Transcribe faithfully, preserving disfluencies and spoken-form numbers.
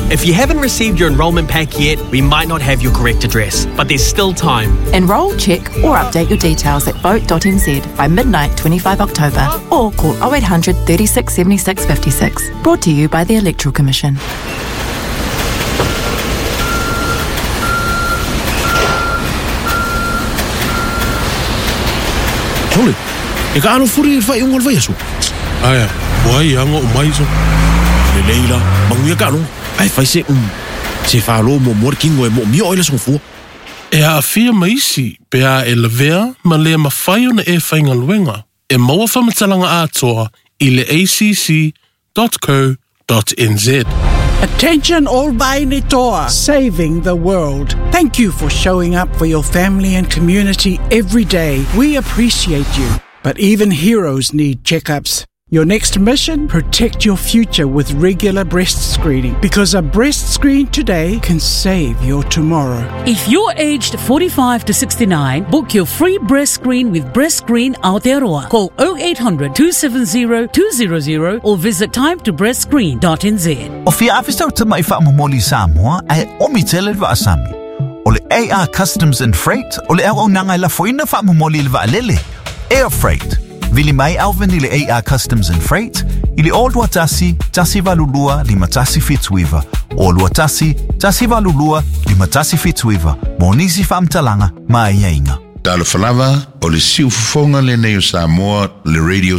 If you haven't received your enrolment pack yet, we might not have your correct address, but there's still time. Enrol, check or update your details at vote dot n z by midnight twenty-fifth October or call oh eight hundred, thirty-six, seventy-six, fifty-six. Brought to you by the Electoral Commission. Tole, e ka ano furi e whai ungal vai asu? Aia, wai anga o mai so. Le leila, manguia ka ano? Ai whai se um. Se whaalo mo mori kingo e mo mio oila song fua. E a fia maisi, pe a e levea, ma lea ma whai ona e whainga luenga. E maua whamatalanga atoa i le a c c dot co dot n z. Attention all Vainitoa, saving the world. Thank you for showing up for your family and community every day. We appreciate you. But even heroes need checkups. Your next mission? Protect your future with regular breast screening. Because a breast screen today can save your tomorrow. If you're aged forty-five to sixty-nine, book your free breast screen with Breast Screen Aotearoa. Call oh eight hundred, two seven zero, two zero zero or visit time to breast screen dot n z. O fia afista o tama i whaamomoli Samoa ai omitele wa asami. O le A R Customs and Freight, o le au nanga la foina whaamomoli le waalele. Air Freight. Vili mai alvin ile A R Customs and Freight, ili Old Watasi, Tasi Valulua, lima Tasi Fitzweaver. Old Watasi, Tasi Valulua, lima Tasi Fitzweaver. Monisi Famtalanga, mai inga. Talo falava, o le siu fufonga le neo Samoa, le radio